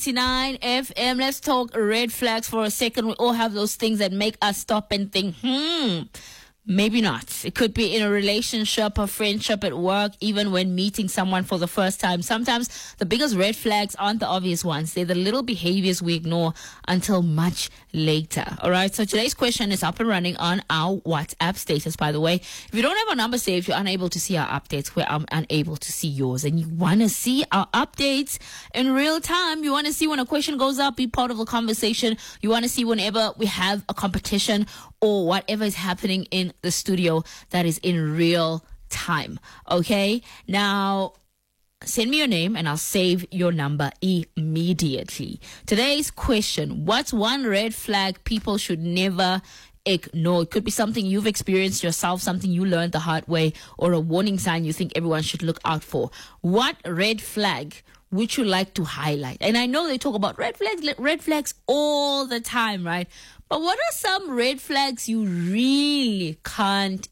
99 FM. Let's talk red flags for a second. We all have those things that make us stop and think, maybe not. It could be in a relationship, a friendship, at work, even when meeting someone for the first time. Sometimes the biggest red flags aren't the obvious ones. They're the little behaviors we ignore until much later. All right. So today's question is up and running on our WhatsApp status, by the way. If you don't have our number saved, you're unable to see our updates where I'm unable to see yours. And you want to see our updates in real time. You want to see when a question goes up, be part of the conversation. You want to see whenever we have a competition or whatever is happening in the studio that is in real time. Okay? Now, send me your name and I'll save your number immediately. Today's question: what's one red flag people should never ignore? It could be something you've experienced yourself, something you learned the hard way, or a warning sign you think everyone should look out for. What red flag would you like to highlight? And I know they talk about red flags all the time, right? But what are some red flags you really can't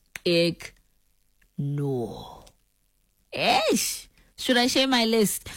ignore? Ish. Should I share my list?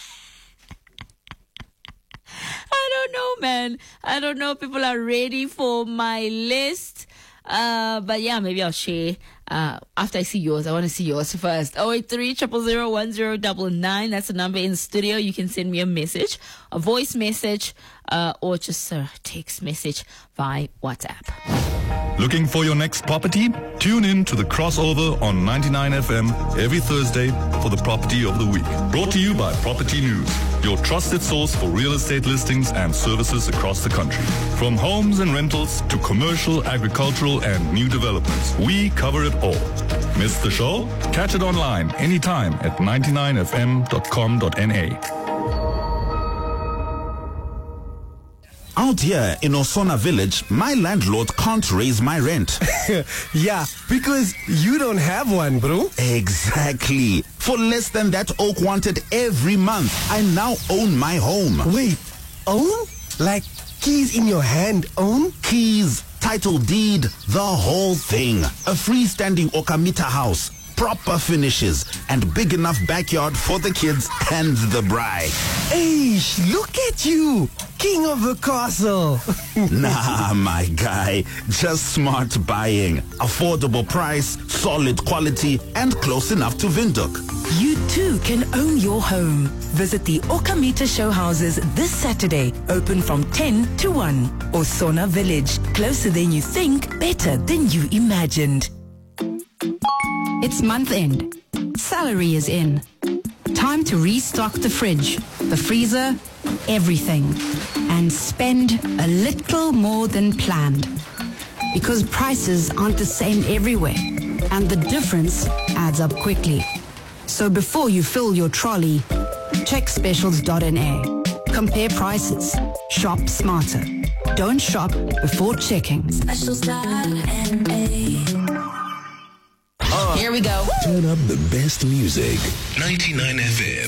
I don't know, man. I don't know if people are ready for my list. But yeah, maybe I'll share after I see yours. I want to see yours first. 083-000-1099. That's the number in the studio. You can send me a message, a voice message, or just a text message via WhatsApp. Looking for your next property? Tune in to the crossover on 99 FM every Thursday for the Property of the Week. Brought to you by Property News, your trusted source for real estate listings and services across the country. From homes and rentals to commercial, agricultural, and new developments, we cover it all. Miss the show? Catch it online anytime at 99fm.com.na. Out here in Osona Village, my landlord can't raise my rent. Yeah, because you don't have one, bro. Exactly. For less than that Oak wanted every month, I now own my home. Wait, own? Like keys in your hand, own? Keys, title deed, the whole thing. A freestanding Okamita house, proper finishes, and big enough backyard for the kids and the bride. Hey, look at you, king of the castle. Nah, my guy, just smart buying. Affordable price, solid quality, and close enough to Windhoek. You too can own your home. Visit the Okamita show houses this Saturday, open from 10 to 1. Osona Village, closer than you think, better than you imagined. It's month end. Salary is in. Time to restock the fridge, the freezer, everything. And spend a little more than planned. Because prices aren't the same everywhere. And the difference adds up quickly. So before you fill your trolley, check specials.na. Compare prices. Shop smarter. Don't shop before checking. Specials.na. Here we go. Turn up the best music. 99 FM.